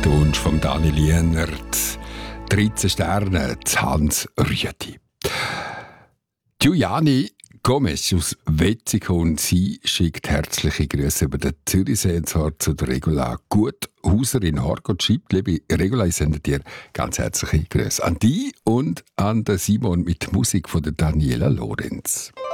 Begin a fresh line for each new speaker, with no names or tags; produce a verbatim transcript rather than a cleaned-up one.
Der Wunsch von Dani Lienert. dreizehn Sterne, Hans Rüeti. Giuliani Gomes aus Wetzikon und sie schickt herzliche Grüße über den Zürichsee ins Haar zu der Regula Guthauser in Hargott. Schreibt, liebe Regula, ich sende dir ganz herzliche Grüße an dich und an den Simon mit Musik von der Daniela Lorenz.